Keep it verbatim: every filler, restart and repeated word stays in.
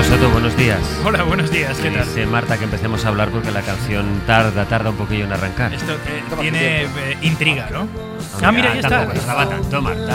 Soto, buenos días. Hola, buenos días, ¿qué tal? Dice Marta que empecemos a hablar porque la canción tarda, tarda un poquillo en arrancar. Esto eh, tiene eh, intriga, ¿no? Hombre, Ah, mira, ahí está. tampoco, no va tanto, Marta.